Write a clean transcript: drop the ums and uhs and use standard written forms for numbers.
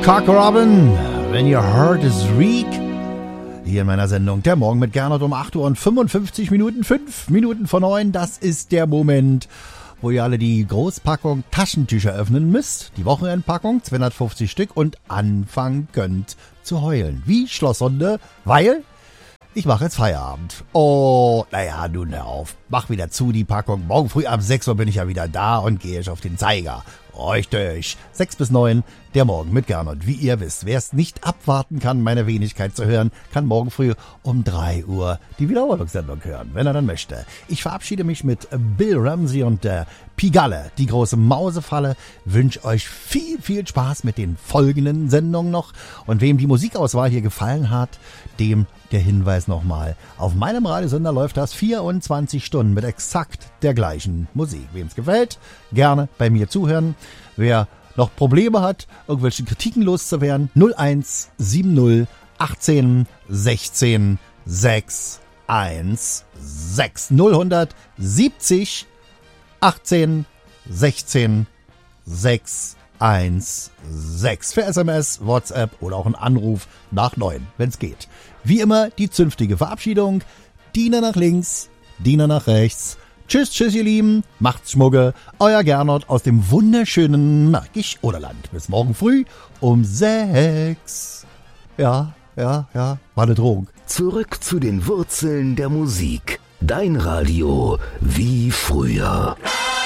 Cock Robin, When Your Heart is Weak. Hier in meiner Sendung Der Morgen mit Gernot um 8 Uhr und 55 Minuten, 5 Minuten vor 9. Das ist der Moment, wo ihr alle die Großpackung Taschentücher öffnen müsst. Die Wochenendpackung, 250 Stück, und anfangen könnt zu heulen. Wie Schlosshunde, weil ich mache jetzt Feierabend. Oh, naja, nun hör auf. Mach wieder zu die Packung. Morgen früh ab 6 Uhr bin ich ja wieder da und gehe ich auf den Zeiger. Richtig. 6 bis 9, der Morgen mit Gernot. Wie ihr wisst, wer es nicht abwarten kann, meine Wenigkeit zu hören, kann morgen früh um 3 Uhr die Wiederholungssendung hören, wenn er dann möchte. Ich verabschiede mich mit Bill Ramsey und der Pigalle, die große Mausefalle. Wünsche euch viel, viel Spaß mit den folgenden Sendungen noch. Und wem die Musikauswahl hier gefallen hat, dem der Hinweis nochmal. Auf meinem Radiosender läuft das 24 Stunden mit exakt der gleichen Musik. Wem es gefällt, gerne bei mir zuhören. Wer noch Probleme hat, irgendwelche Kritiken loszuwerden, 0170 18 16 616 070 18 16 616 für SMS, WhatsApp oder auch ein Anruf nach 9, wenn es geht. Wie immer die zünftige Verabschiedung. Diener nach links, Diener nach rechts. Tschüss, tschüss ihr Lieben, macht's Schmugge. Euer Gernot aus dem wunderschönen Märkisch-Oderland. Bis morgen früh um 6. Ja, war eine Drohung. Zurück zu den Wurzeln der Musik. Dein Radio wie früher.